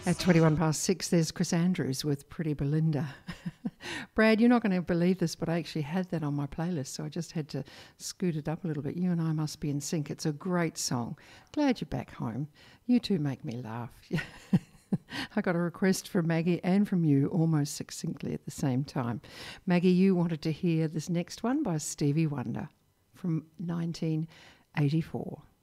At 21 past 6, there's Chris Andrews with Pretty Belinda. Brad, you're not going to believe this, but I actually had that on my playlist, so I just had to scoot it up a little bit. You and I must be in sync. It's a great song. Glad you're back home. You two make me laugh. I got a request from Maggie and from you almost succinctly at the same time. Maggie, you wanted to hear this next one by Stevie Wonder from 1984.